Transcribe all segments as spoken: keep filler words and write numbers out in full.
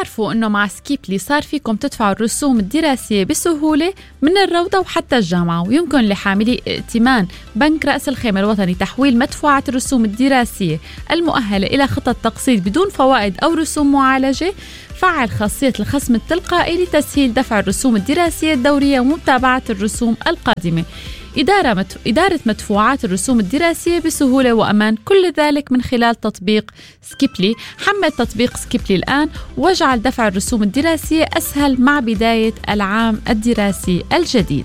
اعرفوا أنه مع سكيبلي صار فيكم تدفعوا الرسوم الدراسية بسهولة من الروضة وحتى الجامعة، ويمكن لحاملي ائتمان بنك رأس الخيمة الوطني تحويل مدفوعات الرسوم الدراسية المؤهلة إلى خطط تقسيط بدون فوائد أو رسوم معالجة. فعل خاصية الخصم التلقائي لتسهيل دفع الرسوم الدراسية الدورية ومتابعة الرسوم القادمة. إدارة, مدف... إدارة مدفوعات الرسوم الدراسية بسهولة وأمان، كل ذلك من خلال تطبيق سكيبلي. حمل تطبيق سكيبلي الآن واجعل دفع الرسوم الدراسية أسهل مع بداية العام الدراسي الجديد.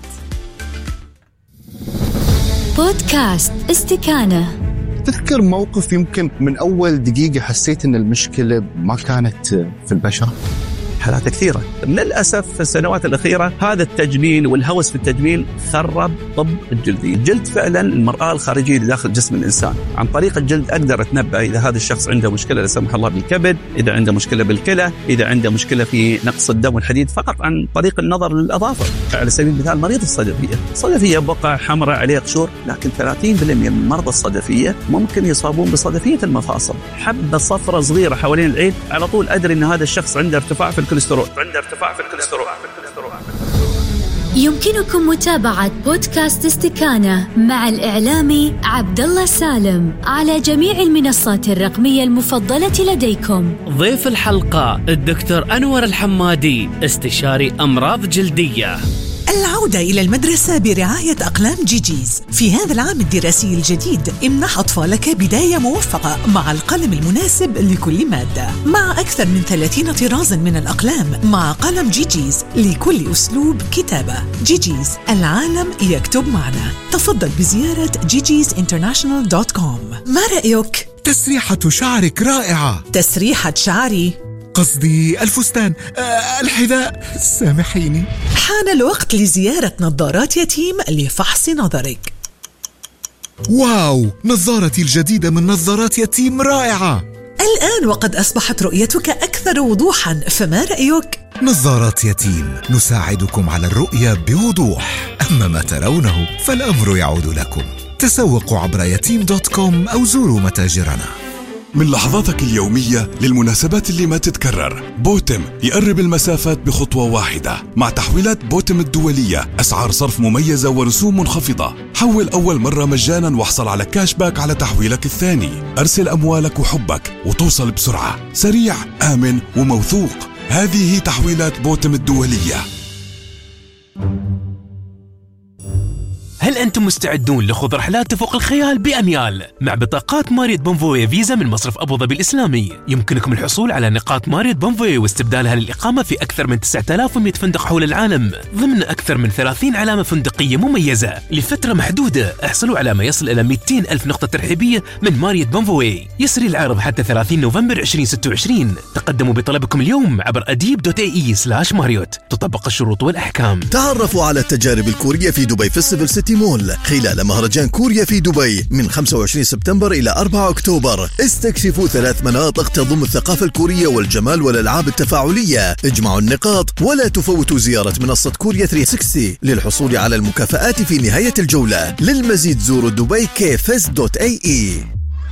بودكاست استكانة. تذكر موقف يمكن من أول دقيقة حسيت أن المشكلة ما كانت في البشرة؟ حالات كثيرة للأسف في السنوات الأخيرة. هذا التجميل والهوس في التجميل خرب طب الجلدي. الجلد فعلا المرآة الخارجية داخل جسم الإنسان. عن طريق الجلد أقدر أتنبأ إذا هذا الشخص عنده مشكلة لا سمح الله بالكبد، إذا عنده مشكلة بالكلى، إذا عنده مشكلة في نقص الدم والحديد، فقط عن طريق النظر للأظافر. على سبيل المثال مريض الصدفية، الصدفية بقع حمراء عليه قشور، لكن ثلاثين بالمئة من مرضى الصدفية ممكن يصابون بصدفية المفاصل. حبة صفرة صغيرة حوالين العين على طول أدري أن هذا الشخص عنده ارتفاع في الكوليسترول، عنده ارتفاع في الكوليسترول. يمكنكم متابعة بودكاست استكانة مع الإعلامي عبد الله سالم على جميع المنصات الرقمية المفضلة لديكم. ضيف الحلقة الدكتور أنور الحمادي، استشاري أمراض جلدية. العودة إلى المدرسة برعاية أقلام جيجيز. في هذا العام الدراسي الجديد امنح أطفالك بداية موفقة مع القلم المناسب لكل مادة، مع أكثر من ثلاثين طرازا من الأقلام، مع قلم جيجيز لكل أسلوب كتابة. جيجيز، العالم يكتب معنا. تفضل بزيارة جيجيز انترناشنال دوت كوم. ما رأيك؟ تسريحة شعرك رائعة. تسريحة شعري؟ قصدي الفستان، أه الحذاء، سامحيني. حان الوقت لزيارة نظارات يتيم لفحص نظرك. واو، نظارتي الجديدة من نظارات يتيم رائعة. الآن وقد أصبحت رؤيتك أكثر وضوحا، فما رأيك؟ نظارات يتيم، نساعدكم على الرؤية بوضوح. أما ما ترونه فالأمر يعود لكم. تسوقوا عبر يتيم دوت كوم أو زوروا متاجرنا. من لحظاتك اليومية للمناسبات اللي ما تتكرر، بوتم يقرب المسافات بخطوة واحدة. مع تحويلات بوتم الدولية، أسعار صرف مميزة ورسوم منخفضة. حول أول مرة مجانا واحصل على كاش باك على تحويلك الثاني. أرسل أموالك وحبك وتوصل بسرعة، سريع، آمن وموثوق. هذه تحويلات بوتم الدولية. هل أنتم مستعدون لخوض رحلات تفوق الخيال بأميال؟ مع بطاقات ماريوت بونفوي فيزا من مصرف أبو ظبي الإسلامي، يمكنكم الحصول على نقاط ماريوت بونفوي واستبدالها للإقامة في أكثر من تسعة آلاف ومئة فندق حول العالم ضمن أكثر من ثلاثين علامة فندقية مميزة لفترة محدودة. احصلوا على ما يصل إلى مئتين ألف نقطة ترحيبية من ماريوت بونفوي. يسري العرض حتى ثلاثين نوفمبر ألفين وستة وعشرين. تقدموا بطلبكم اليوم عبر أديب دوت اي اي سلاش ماريوت. تطبق الشروط والأحكام. تعرفوا على التجارب الكورية في دبي فيستيفال سيتي مول خلال مهرجان كوريا في دبي من خمسة وعشرين سبتمبر إلى أربعة أكتوبر. استكشفوا ثلاث مناطق تضم الثقافة الكورية والجمال والألعاب التفاعلية. اجمعوا النقاط ولا تفوتوا زيارة منصة كوريا ثلاثمئة وستين للحصول على المكافآت في نهاية الجولة. للمزيد زوروا دبي كيفز دوت اي اي.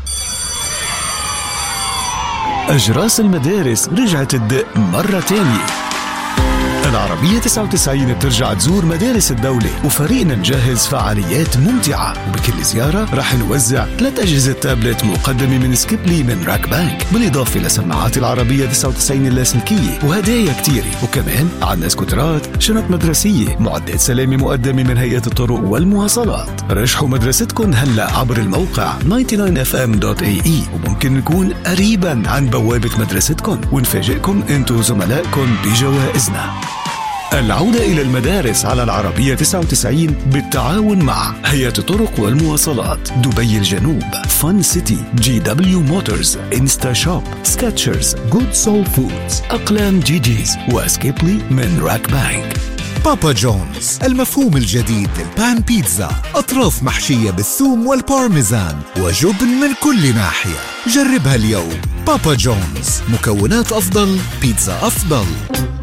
أجراس المدارس رجعت تدق مرة تانية. العربية تسعة وتسعين بترجع تزور مدارس الدولة، وفريقنا نجهز فعاليات ممتعة، وبكل زيارة رح نوزع ثلاث أجهزة تابلت مقدمة من سكيبلي من راك بانك، بالإضافة لسماعات العربية تسعة وتسعين اللاسلكية وهدايا كتيرة. وكمان عندنا سكوترات، شنط مدرسية، معدات سلامة مقدمة من هيئة الطرق والمواصلات. رشحوا مدرستكم هلأ عبر الموقع تسعة وتسعين اف ام دوت اي اي، وممكن نكون قريبا عن بوابة مدرستكم ونفاجئكم انتو وزملائكم بجوائزنا. العودة إلى المدارس على العربية تسعة وتسعين بالتعاون مع هيئة الطرق والمواصلات، دبي الجنوب، فن سيتي، جي دبليو موتورز، انستا شوب، سكاتشرز، جود سول فودز، أقلام جيجيز، وسكيبلي من راك بانك. بابا جونز، المفهوم الجديد للبان بيتزا، أطراف محشية بالثوم والبارميزان وجبن من كل ناحية. جربها اليوم. بابا جونز، مكونات أفضل، بيتزا أفضل.